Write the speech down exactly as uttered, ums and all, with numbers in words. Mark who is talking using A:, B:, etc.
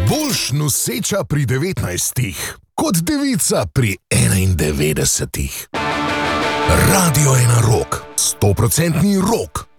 A: Boljš noseča pri devetnajstih, kot devica pri enaindevetdesetih. Radio ena Rock, stoprocentni rock.